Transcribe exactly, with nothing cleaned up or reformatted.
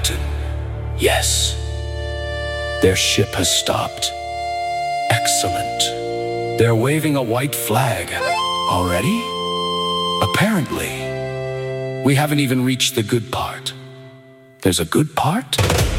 Captain. Yes. Their ship has stopped. Excellent. They're waving a white flag. Already? Apparently. We haven't even reached the good part. There's a good part?